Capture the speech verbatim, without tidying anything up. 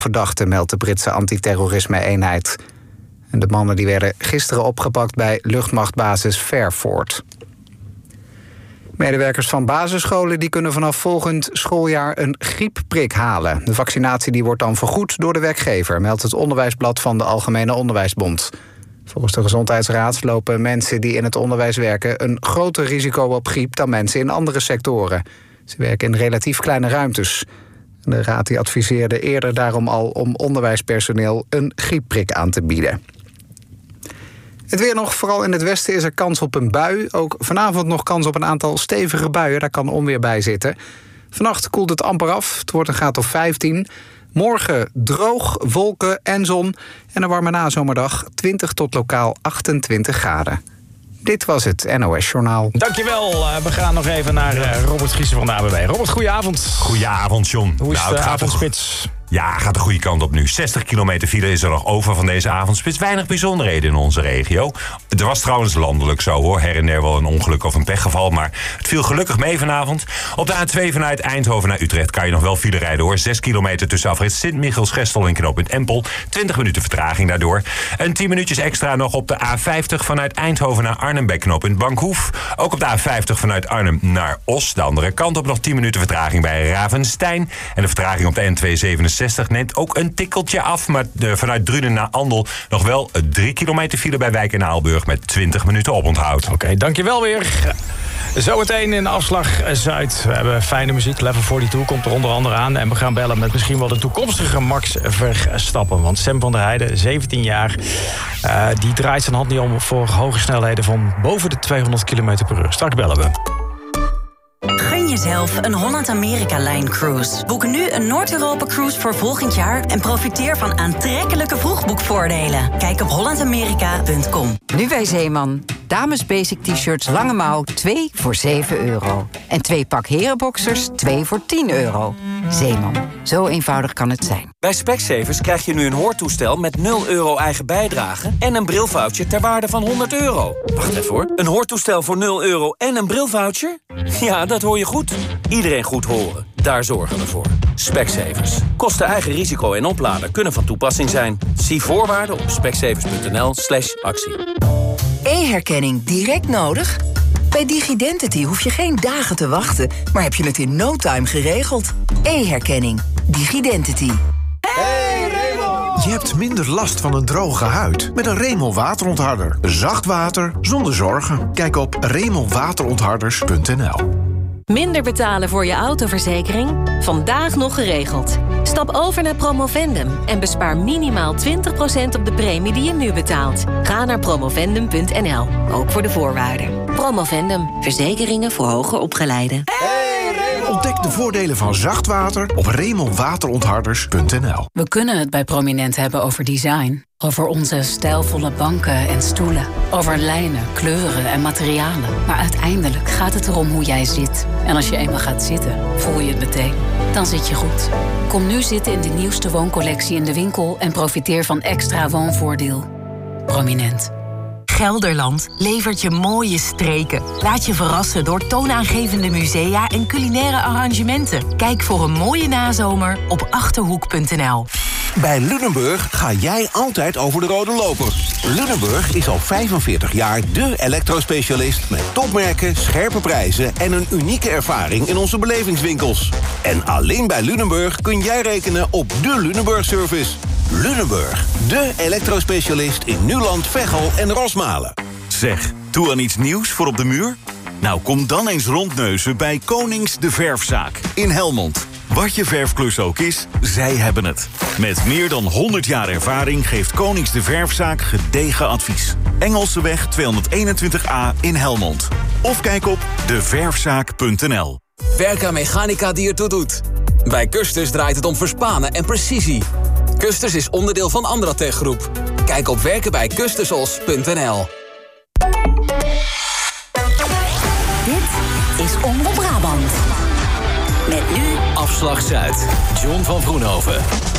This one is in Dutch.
verdachten, meldt de Britse antiterrorisme-eenheid. En de mannen die werden gisteren opgepakt bij luchtmachtbasis Fairford. Medewerkers van basisscholen die kunnen vanaf volgend schooljaar een griepprik halen. De vaccinatie die wordt dan vergoed door de werkgever, meldt het onderwijsblad van de Algemene Onderwijsbond. Volgens de Gezondheidsraad lopen mensen die in het onderwijs werken een groter risico op griep dan mensen in andere sectoren. Ze werken in relatief kleine ruimtes. De raad die adviseerde eerder daarom al om onderwijspersoneel een griepprik aan te bieden. Het weer nog, vooral in het westen is er kans op een bui. Ook vanavond nog kans op een aantal stevige buien, daar kan onweer bij zitten. Vannacht koelt het amper af, het wordt een graad of vijftien. Morgen droog, wolken en zon en een warme nazomerdag, twintig tot lokaal achtentwintig graden. Dit was het N O S-journaal. Dankjewel. Uh, we gaan nog even naar uh, Robert Giessen van de A B B. Robert, goedenavond. Goedenavond, John. Hoe is nou, de het avondspits? Ja, gaat de goede kant op nu. zestig kilometer file is er nog over van deze avondspits. Weinig bijzonderheden in onze regio. Er was trouwens landelijk zo, hoor. Her en der wel een ongeluk of een pechgeval. Maar het viel gelukkig mee vanavond. Op de A twee vanuit Eindhoven naar Utrecht kan je nog wel file rijden, hoor. Zes kilometer tussen afrit Sint-Michiels-Gestel en knooppunt Empel. twintig minuten vertraging daardoor. En tien minuutjes extra nog op de A vijftig vanuit Eindhoven naar Arnhem bij knooppunt Bankhoef. Ook op de A vijftig vanuit Arnhem naar Os. De andere kant op nog tien minuten vertraging bij Ravenstein. En de vertraging op de N tweehonderdzevenenzestig neemt ook een tikkeltje af. Maar de, vanuit Drunen naar Andel nog wel drie kilometer file bij Wijk en Aalburg met twintig minuten oponthoud. Oké, okay, dankjewel weer. Zometeen in Afslag Zuid. We hebben fijne muziek. Level tweeënveertig komt er onder andere aan. En we gaan bellen met misschien wel de toekomstige Max Verstappen. Want Sam van der Heijden, zeventien jaar... Uh, die draait zijn hand niet om voor hoge snelheden van boven de tweehonderd kilometer per uur. Straks bellen we. Gun jezelf een Holland-Amerika-Line-cruise. Boek nu een Noord-Europa-cruise voor volgend jaar... en profiteer van aantrekkelijke vroegboekvoordelen. Kijk op holland amerika punt com. Nu bij Zeeman. Dames basic t-shirts lange mouw, twee voor zeven euro. En twee pak herenboxers, twee voor tien euro. Zeeman. Zo eenvoudig kan het zijn. Bij Specsavers krijg je nu een hoortoestel met nul euro eigen bijdrage... en een brilvoucher ter waarde van honderd euro. Wacht even hoor. Een hoortoestel voor nul euro en een brilvoucher? Ja, dat hoor je goed. Iedereen goed horen. Daar zorgen we voor. Specsavers. Kosten eigen risico en oplader kunnen van toepassing zijn. Zie voorwaarden op specsavers.nl slash actie. E-herkenning direct nodig? Bij Digidentity hoef je geen dagen te wachten, maar heb je het in no time geregeld. E-herkenning. Digidentity. Hey Raymond! Je hebt minder last van een droge huid met een Remel waterontharder. Zacht water zonder zorgen. Kijk op remel waterontharders punt n l. Minder betalen voor je autoverzekering? Vandaag nog geregeld. Stap over naar Promovendum en bespaar minimaal twintig procent op de premie die je nu betaalt. Ga naar promovendum punt n l, ook voor de voorwaarden. Promovendum, verzekeringen voor hoger opgeleiden. Hey, ontdek de voordelen van zacht water op remel waterontharders punt n l. We kunnen het bij Prominent hebben over design. Over onze stijlvolle banken en stoelen. Over lijnen, kleuren en materialen. Maar uiteindelijk gaat het erom hoe jij zit. En als je eenmaal gaat zitten, voel je het meteen. Dan zit je goed. Kom nu zitten in de nieuwste wooncollectie in de winkel... en profiteer van extra woonvoordeel. Prominent. Gelderland levert je mooie streken. Laat je verrassen door toonaangevende musea en culinaire arrangementen. Kijk voor een mooie nazomer op achterhoek punt n l. Bij Lunenburg ga jij altijd over de rode loper. Lunenburg is al vijfenveertig jaar de elektrospecialist... met topmerken, scherpe prijzen en een unieke ervaring in onze belevingswinkels. En alleen bij Lunenburg kun jij rekenen op de Lunenburg-service. Lunenburg, de elektrospecialist in Nuland, Veghel en Rosmalen. Zeg, toe aan iets nieuws voor op de muur? Nou, kom dan eens rondneuzen bij Konings de Verfzaak in Helmond. Wat je verfklus ook is, zij hebben het. Met meer dan honderd jaar ervaring geeft Konings de Verfzaak gedegen advies. Engelseweg tweehonderdeenentwintig A in Helmond. Of kijk op de verfzaak punt n l. Werk aan mechanica die ertoe doet. Bij Custus draait het om verspanen en precisie. Custus is onderdeel van Andratech Groep. Kijk op werken bij kustusos punt n l. Dit is Omroep Brabant. Met nu Afslag Zuid. John van Vroenhoven.